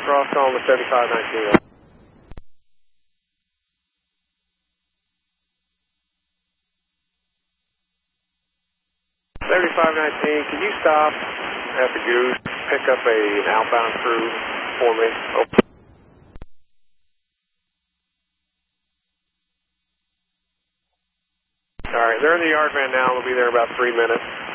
cross calling the 7519. 7519, can you stop at the Goose, pick up an outbound crew for me? Oh. All right, they're in the yard van now. They'll be there about 3 minutes.